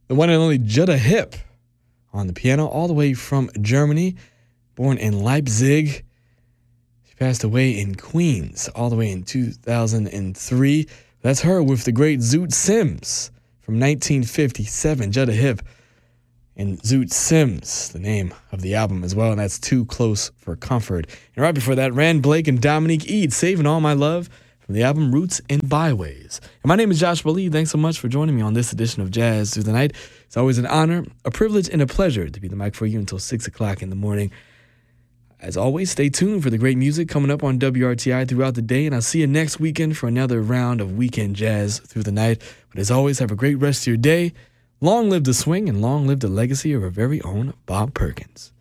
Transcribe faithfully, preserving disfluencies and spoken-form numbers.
the one and only Jutta Hipp on the piano, all the way from Germany, born in Leipzig. She passed away in Queens all the way in two thousand three. That's her with the great Zoot Sims from nineteen fifty-seven. Jutta Hipp and Zoot Sims, the name of the album as well, and that's Too Close for Comfort. And right before that, Rand Blake and Dominique Eade, Saving All My Love, from the album Roots and Byways. And my name is Joshua Lee. Thanks so much for joining me on this edition of Jazz Through the Night. It's always an honor, a privilege, and a pleasure to be the mic for you until six o'clock in the morning. As always, stay tuned for the great music coming up on W R T I throughout the day, and I'll see you next weekend for another round of Weekend Jazz Through the Night. But as always, have a great rest of your day. Long live the swing, and long live the legacy of our very own Bob Perkins.